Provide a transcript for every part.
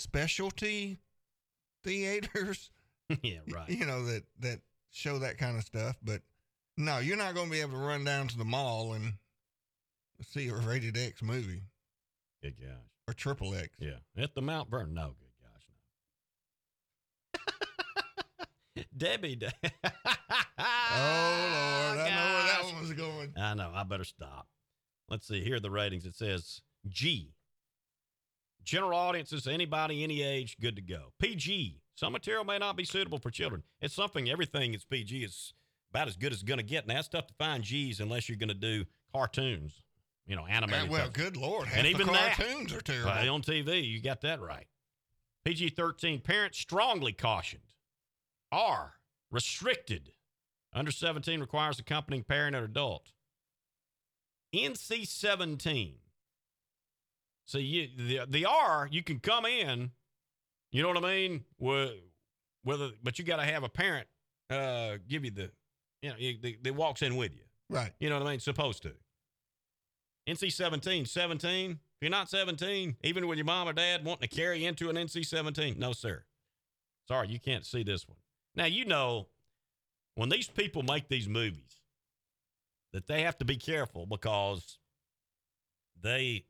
specialty theaters, Yeah, right. that show that kind of stuff. But no, you're not going to be able to run down to the mall and see a rated X movie Good gosh. or triple X. Yeah. At the Mount Vernon. No, good gosh, no. Debbie. Oh, Lord. I know where that Gosh. one was going. I know. I better stop. Let's see. Here are the ratings. It says G. General audiences, anybody, any age, good to go. PG. Some material may not be suitable for children. It's something, everything that's PG is about as good as it's going to get. And that's tough to find G's unless you're going to do cartoons, animated. Well, stuff. good Lord. Half And even the that, cartoons are terrible. on TV, you got that right. PG-13, parents strongly cautioned. R, restricted. Under 17 requires accompanying parent or adult. NC-17. So the R, you can come in, you know what I mean? But you got to have a parent give you that walks in with you. Right. You know what I mean? Supposed to. NC-17, 17. If you're not 17, even with your mom or dad wanting to carry you into an NC-17, no, sir. Sorry, you can't see this one. Now, when these people make these movies, that they have to be careful because they,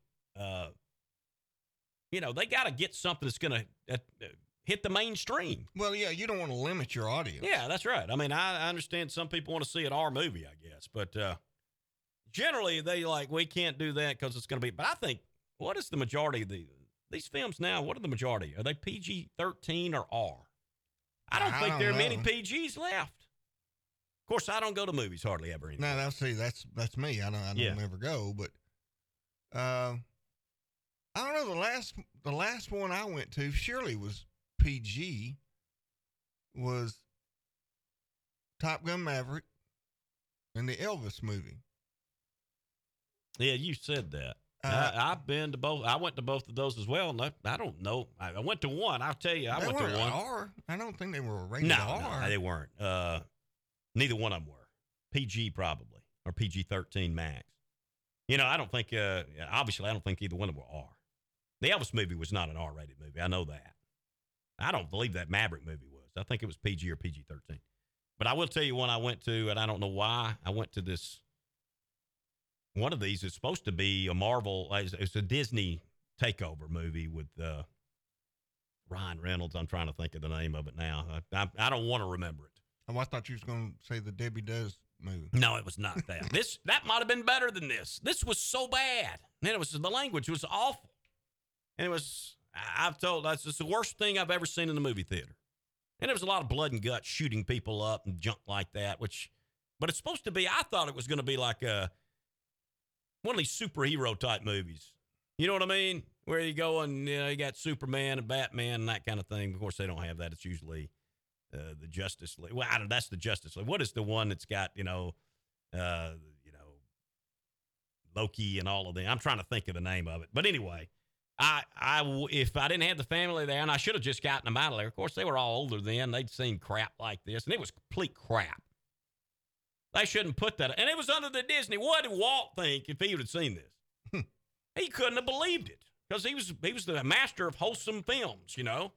they got to get something that's going to hit the mainstream. Well, yeah, you don't want to limit your audience. Yeah, that's right. I mean, I understand some people want to see an R movie, I guess, but generally they we can't do that because it's going to be. But I think, what is the majority of these films now? What are the majority? Are they PG-13 or R? I don't think there are many PGs left. Of course, I don't go to movies hardly ever anymore. No, see, that's me. I don't ever go, but I don't know. The last one I went to surely was PG. Was Top Gun Maverick and the Elvis movie. Yeah, you said that. I've been to both. I went to both of those as well. And I don't know. I went to one. I'll tell you, I went to one. R. I don't think they were rated R. No, they weren't. Neither one of them were. PG probably, or PG-13 max. I don't think, obviously, I don't think either one of them were R. The Elvis movie was not an R-rated movie. I know that. I don't believe that Maverick movie was. I think it was PG or PG-13. But I will tell you one I went to, and I don't know why. I went to this. One of these is supposed to be a Marvel. It's a Disney takeover movie with Ryan Reynolds. I'm trying to think of the name of it now. I don't want to remember it. Oh, I thought you was going to say the Debbie Does movie. No, it was not that. That might have been better than this. This was so bad. And the language was awful. And it was, I've told, that's the worst thing I've ever seen in the movie theater. And there was a lot of blood and guts shooting people up and junk like that, but it's supposed to be, I thought it was going to be like one of these superhero type movies. You know what I mean? Where you go and you got Superman and Batman and that kind of thing. Of course, they don't have that. It's usually the Justice League. Well, that's the Justice League. What is the one that's got, Loki and all of them? I'm trying to think of the name of it. But anyway, if I didn't have the family there, and I should have just gotten them out of there. Of course, they were all older then. They'd seen crap like this, and it was complete crap. They shouldn't put that. And it was under the Disney. What did Walt think if he would have seen this? He couldn't have believed it because he was the master of wholesome films, You want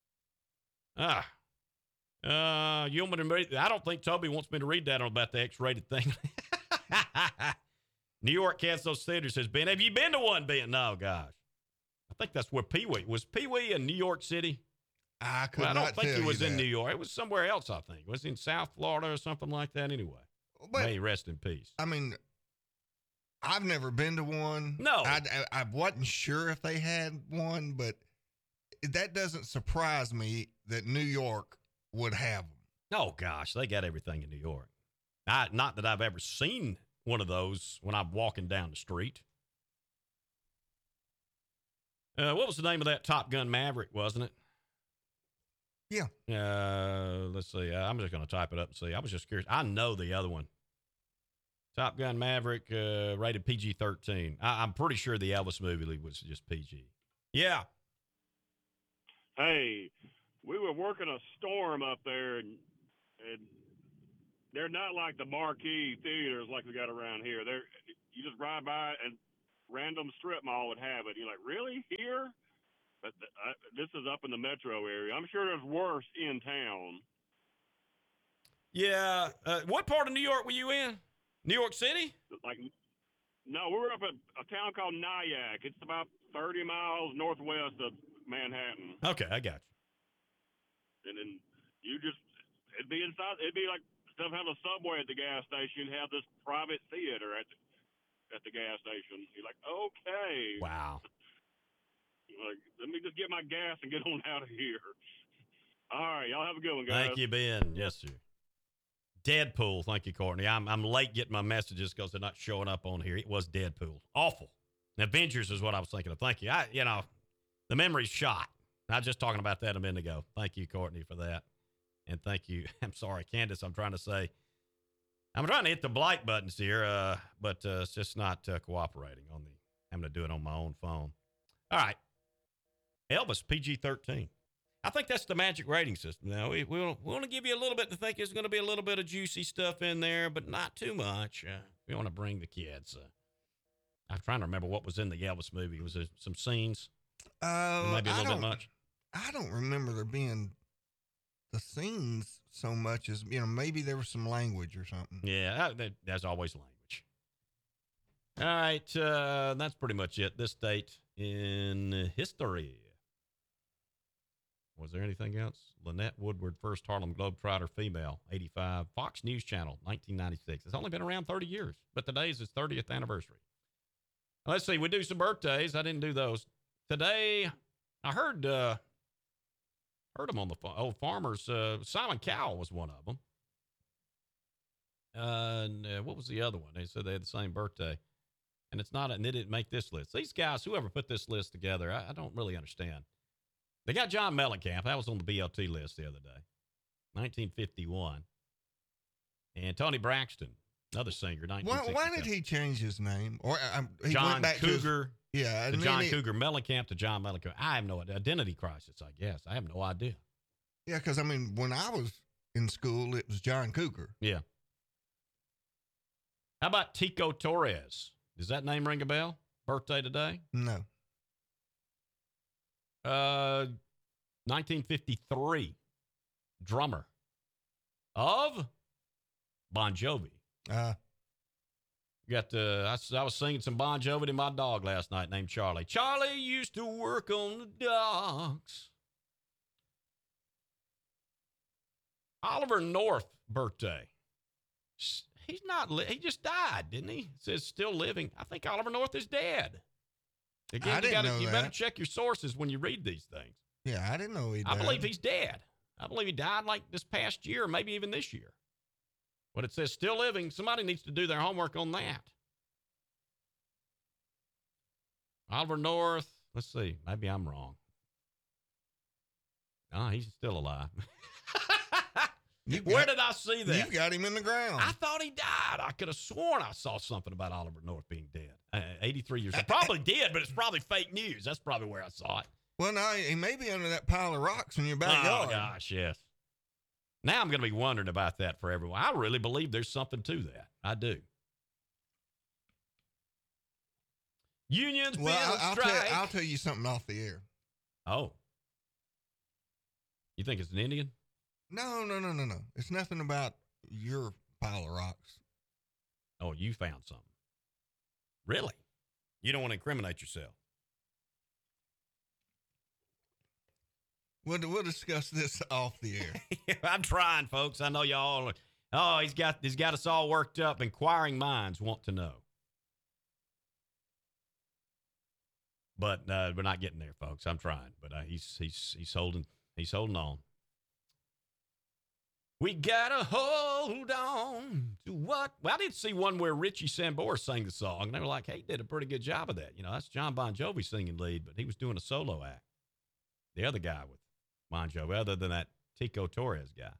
me to read? I don't think Toby wants me to read that about the X-rated thing. New York Kansas Theater says, Ben, have you been to one, Ben? No, gosh. I think that's where Pee-wee. Was Pee-wee in New York City? I don't think he was in New York. It was somewhere else, I think. It was in South Florida or something like that anyway. But, may he rest in peace. I mean, I've never been to one. No. I wasn't sure if they had one, but that doesn't surprise me that New York would have them. Oh, gosh. They got everything in New York. Not that I've ever seen one of those when I'm walking down the street. What was the name of that Top Gun Maverick, wasn't it? Yeah. Let's see. I'm just going to type it up and see. I was just curious. I know the other one. Top Gun Maverick, rated PG-13. I'm pretty sure the Elvis movie was just PG. Yeah. Hey, we were working a storm up there, and they're not like the marquee theaters like we got around here. You just ride by and random strip mall would have it. You're like, really? Here? But this is up in the metro area. I'm sure there's worse in town. Yeah. What part of New York were you in? New York City? Like, no, we're up at a town called Nyack. It's about 30 miles northwest of Manhattan. Okay, I got you. And then it'd be inside. It'd be like stuff have a subway at the gas station. Have this private theater at the gas station. You're like, okay. Wow. Like, let me just get my gas and get on out of here. All right, y'all have a good one, guys. Thank you, Ben. Yes, sir. Deadpool. Thank you, Courtney. I'm late getting my messages because they're not showing up on here. It was Deadpool. Awful. Avengers is what I was thinking of. Thank you. The memory's shot. I was just talking about that a minute ago. Thank you, Courtney, for that. And thank you. I'm sorry, Candace. I'm trying to hit the like buttons here, but it's just not cooperating on having to do it on my own phone. All right. Elvis, PG-13. I think that's the magic rating system. Now, we want to give you a little bit to think there's going to be a little bit of juicy stuff in there, but not too much. We want to bring the kids. I'm trying to remember what was in the Elvis movie. Was there some scenes? Maybe a little bit much? I don't remember there being the scenes so much as, maybe there was some language or something. Yeah, there's always language. All right, that's pretty much it. This date in history. Was there anything else? Lynette Woodward, first Harlem Globetrotter female, 85. Fox News Channel, 1996. It's only been around 30 years, but today's its 30th anniversary. Let's see, we do some birthdays. I didn't do those. Today, I heard them on the phone. Oh, Farmers. Simon Cowell was one of them. And what was the other one? They said they had the same birthday. And they didn't make this list. These guys, whoever put this list together, I don't really understand. They got John Mellencamp. That was on the BLT list the other day. 1951. And Tony Braxton, another singer, 1967. Why did he change his name? Or he John went back Cougar. To John Cougar Mellencamp to John Mellencamp. I have no identity crisis, I guess. I have no idea. Yeah, because, when I was in school, it was John Cougar. Yeah. How about Tico Torres? Does that name ring a bell? Birthday today? No. 1953. Drummer of Bon Jovi. I was singing some Bon Jovi to my dog last night named Charlie. Charlie used to work on the docks. Oliver North birthday. He's not, he just died, didn't he? It says still living. I think Oliver North is dead. Again, you better check your sources when you read these things. Yeah, I didn't know he died. I believe he's dead. I believe he died like this past year, or maybe even this year. But it says still living. Somebody needs to do their homework on that. Oliver North. Let's see. Maybe I'm wrong. No, he's still alive. Where did I see that? You got him in the ground. I thought he died. I could have sworn I saw something about Oliver North being dead. 83 years old. Probably did, but it's probably fake news. That's probably where I saw it. Well, no, he may be under that pile of rocks in your backyard. Oh, gosh, yes. Now I'm going to be wondering about that for everyone. I really believe there's something to that. I do. Unions being on strike. I'll tell you something off the air. Oh. You think it's an Indian? No. It's nothing about your pile of rocks. Oh, you found something. Really? You don't want to incriminate yourself. We'll discuss this off the air. I'm trying, folks. I know y'all. Oh, he's got us all worked up. Inquiring minds want to know. But we're not getting there, folks. I'm trying, but he's holding on. We gotta hold on to what? Well, I did see one where Richie Sambora sang the song, and they were like, "Hey, he did a pretty good job of that." That's John Bon Jovi singing lead, but he was doing a solo act. The other guy with Bon Jovi, other than that Tico Torres guy.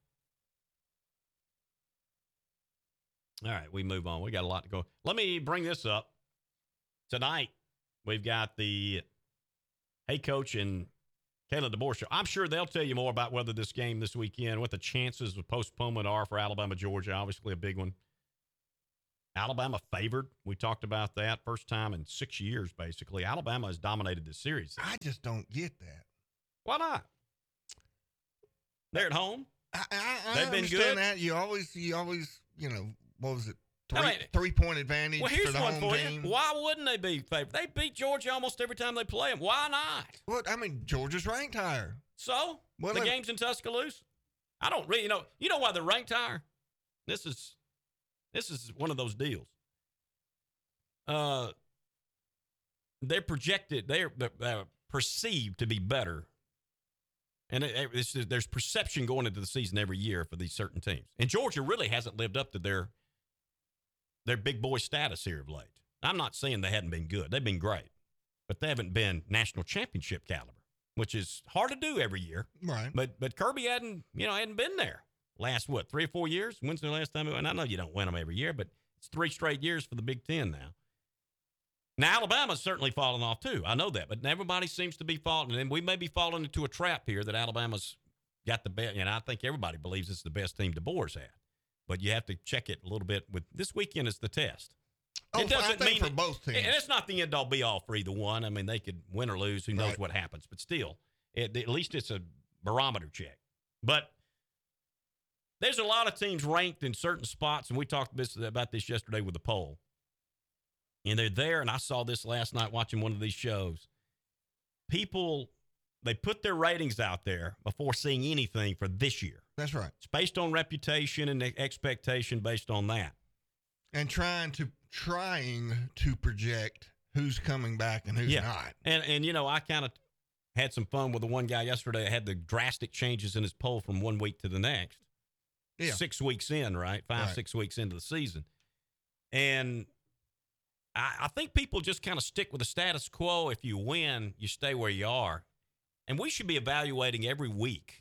All right, we move on. We got a lot to go. Let me bring this up. Tonight, we've got the Hey Coach and Kayla DeBoer show. I'm sure they'll tell you more about whether this game this weekend, what the chances of postponement are for Alabama, Georgia. Obviously a big one. Alabama favored. We talked about that first time in 6 years, basically. Alabama has dominated this series. I just don't get that. Why not? They're at home. I They've been understand good. that. You always, what was it? 3-point advantage Well, here's for the one home for team. you. Why wouldn't they be favored? They beat Georgia almost every time they play them. Why not? Well, Georgia's ranked higher. So Well, the game's in Tuscaloosa. I don't really know. You know why they're ranked higher? This is one of those deals. They're projected. They're perceived to be better, and there's perception going into the season every year for these certain teams. And Georgia really hasn't lived up to their big boy status here of late. I'm not saying they hadn't been good. They've been great, but they haven't been national championship caliber, which is hard to do every year. Right. But Kirby hadn't been there last 3 or 4 years. When's the last time? And I know you don't win them every year, but it's 3 straight years for the Big Ten now. Now Alabama's certainly fallen off too. I know that, but everybody seems to be falling, and we may be falling into a trap here that Alabama's got the best. And I think everybody believes it's the best team DeBoer's had. But you have to check it a little bit. With this weekend is the test. It doesn't mean for both teams. And it's not the end all be all for either one. I mean, they could win or lose. Who knows what happens? But still, at least it's a barometer check. But there's a lot of teams ranked in certain spots, and we talked about this yesterday with the poll. And they're there, and I saw this last night watching one of these shows. People, they put their ratings out there before seeing anything for this year. That's right. It's based on reputation and expectation based on that. And trying to project who's coming back and who's not. And I kind of had some fun with the one guy yesterday that had the drastic changes in his poll from 1 week to the next. Yeah. 6 weeks in, right? 6 weeks into the season. And I think people just kind of stick with the status quo. If you win, you stay where you are. And we should be evaluating every week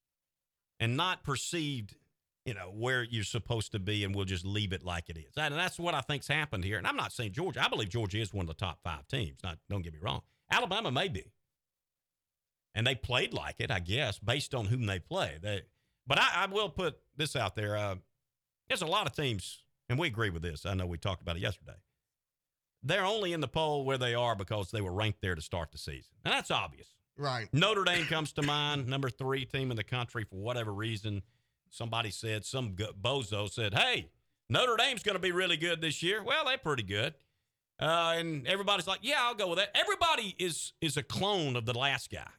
and not perceived, where you're supposed to be, and we'll just leave it like it is. And that's what I think's happened here. And I'm not saying Georgia. I believe Georgia is one of the top 5 teams. Don't get me wrong. Alabama may be. And they played like it, I guess, based on whom they play. But I will put this out there. There's a lot of teams, and we agree with this. I know we talked about it yesterday. They're only in the poll where they are because they were ranked there to start the season. And that's obvious. Right. Notre Dame comes to mind, number 3 team in the country for whatever reason. Somebody said, some bozo said, hey, Notre Dame's going to be really good this year. Well, they're pretty good. And everybody's like, yeah, I'll go with that. Everybody is a clone of the last guy.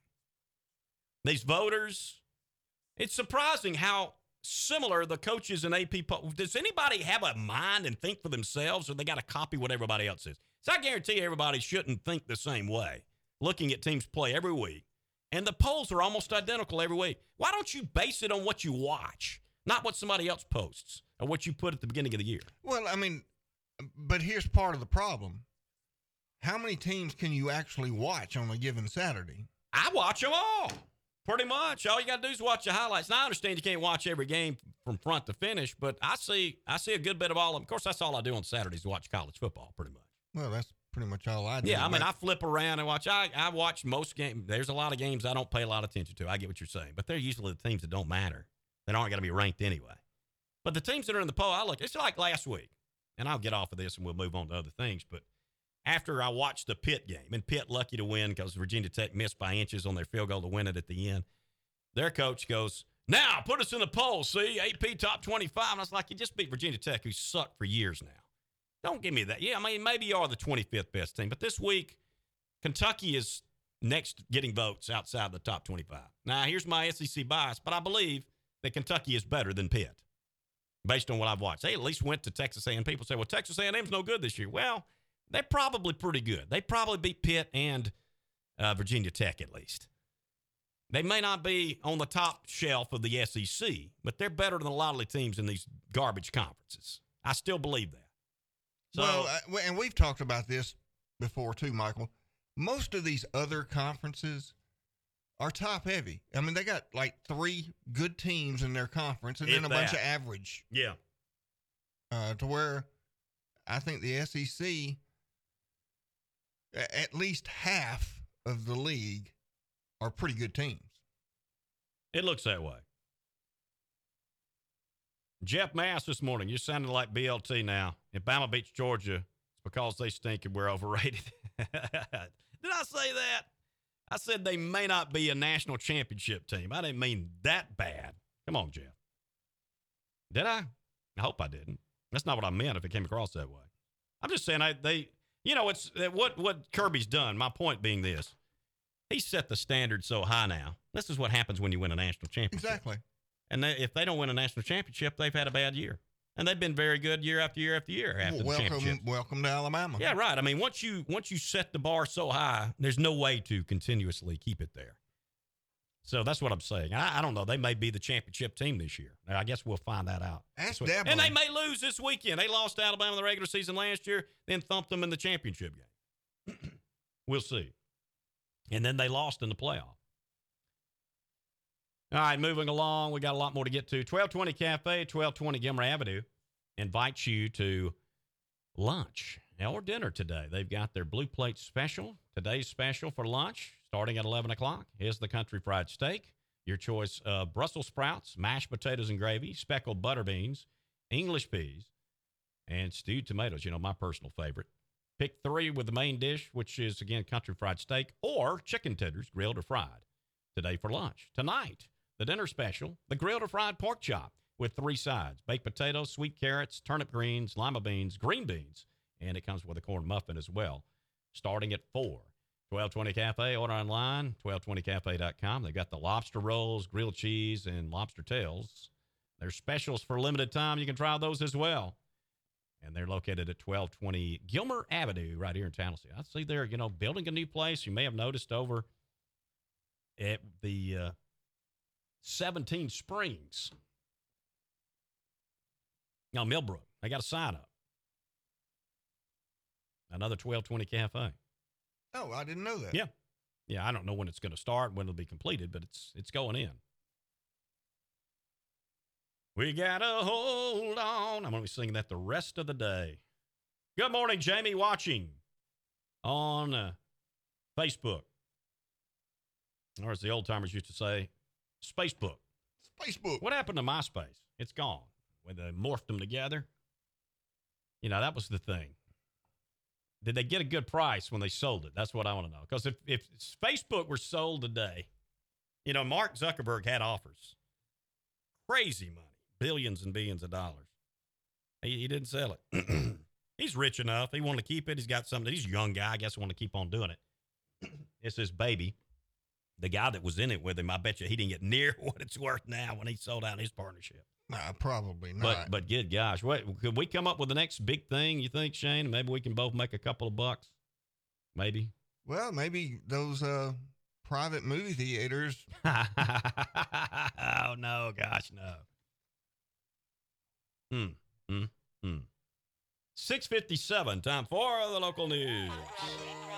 These voters, it's surprising how similar the coaches and AP. Does anybody have a mind and think for themselves, or they got to copy what everybody else is? So I guarantee you everybody shouldn't think the same way, looking at teams play every week. And the polls are almost identical every week. Why don't you base it on what you watch, not what somebody else posts or what you put at the beginning of the year? Well, but here's part of the problem. How many teams can you actually watch on a given Saturday? I watch them all. Pretty much. All you got to do is watch the highlights. Now, I understand you can't watch every game from front to finish, but I see a good bit of all of them. Of course, that's all I do on Saturdays, watch college football, pretty much. Well, that's pretty much all I do. Yeah, I flip around and watch. I watch most games. There's a lot of games I don't pay a lot of attention to. I get what you're saying. But they're usually the teams that don't matter, that aren't going to be ranked anyway. But the teams that are in the poll, it's like last week. And I'll get off of this and we'll move on to other things. But after I watched the Pitt game, and Pitt lucky to win because Virginia Tech missed by inches on their field goal to win it at the end, their coach goes, now put us in the poll, see, AP top 25. And I was like, you just beat Virginia Tech, who sucked for years now. Don't give me that. Yeah, maybe you are the 25th best team. But this week, Kentucky is next getting votes outside the top 25. Now, here's my SEC bias, but I believe that Kentucky is better than Pitt based on what I've watched. They at least went to Texas A&M. People say, well, Texas A&M's no good this year. Well, they're probably pretty good. They probably beat Pitt and Virginia Tech at least. They may not be on the top shelf of the SEC, but they're better than a lot of the teams in these garbage conferences. I still believe that. So, and we've talked about this before too, Michael. Most of these other conferences are top heavy. They got like 3 good teams in their conference and then a bunch of average. Yeah. To where I think the SEC, at least half of the league are pretty good teams. It looks that way. Jeff Mass this morning. You're sounding like BLT now. If Bama beats Georgia, it's because they stink and we're overrated. Did I say that? I said they may not be a national championship team. I didn't mean that bad. Come on, Jeff. Did I? I hope I didn't. That's not what I meant if it came across that way. I'm just saying it's what Kirby's done. My point being this. He set the standard so high now. This is what happens when you win a national championship. Exactly. And if they don't win a national championship, they've had a bad year. And they've been very good year after year after year after the championship. Welcome to Alabama. Yeah, right. I mean, once you set the bar so high, there's no way to continuously keep it there. So that's what I'm saying. I don't know. They may be the championship team this year. I guess we'll find that out. Ask Deborah. And they may lose this weekend. They lost to Alabama in the regular season last year, then thumped them in the championship game. We'll see. And then they lost in the playoff. All right, moving along. We got a lot more to get to. 1220 Cafe, 1220 Gilmer Avenue invites you to lunch or dinner today. They've got their Blue Plate special. Today's special for lunch, starting at 11 o'clock, is the country fried steak. Your choice of Brussels sprouts, mashed potatoes and gravy, speckled butter beans, English peas, and stewed tomatoes. You know, my personal favorite. Pick 3 with the main dish, which is, again, country fried steak, or chicken tenders, grilled or fried, today for lunch. Tonight, the dinner special, the grilled or fried pork chop with 3 sides, baked potatoes, sweet carrots, turnip greens, lima beans, green beans, and it comes with a corn muffin as well, starting at 4. 1220 Cafe, order online, 1220cafe.com. They've got the lobster rolls, grilled cheese, and lobster tails. They're specials for a limited time. You can try those as well. And they're located at 1220 Gilmer Avenue right here in Tallahassee. I see they're, building a new place. You may have noticed over at the 17 Springs. Now, Millbrook, they got a sign up. Another 1220 Cafe. Oh, I didn't know that. Yeah. Yeah, I don't know when it's going to start, when it'll be completed, but it's going in. We got to hold on. I'm going to be singing that the rest of the day. Good morning, Jamie, watching on Facebook. Or as the old timers used to say, Spacebook. Spacebook. What happened to MySpace? It's gone. When they morphed them together. That was the thing. Did they get a good price when they sold it? That's what I want to know. Because if Facebook were sold today, Mark Zuckerberg had offers. Crazy money. Billions and billions of dollars. He didn't sell it. He's rich enough. He wanted to keep it. He's got something. He's a young guy. I guess want to keep on doing it. It's his baby. The guy that was in it with him, I bet you he didn't get near what it's worth now when he sold out his partnership. Nah, probably not. But good gosh, could we come up with the next big thing, you think, Shane? Maybe we can both make a couple of bucks? Maybe. Well, maybe those private movie theaters. Oh, no, gosh, no. 6:57, time for the local news.